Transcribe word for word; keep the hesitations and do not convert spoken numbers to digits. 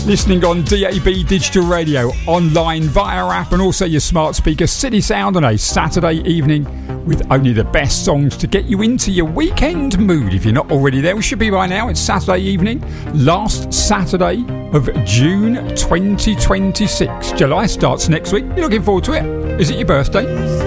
Listening on D A B Digital Radio, online via app and also your smart speaker. City Sound on a Saturday evening with only the best songs to get you into your weekend mood. If you're not already there, we should be by now. It's Saturday evening, last Saturday of June twenty twenty-six. July starts next week. You're looking forward to it. Is it your birthday?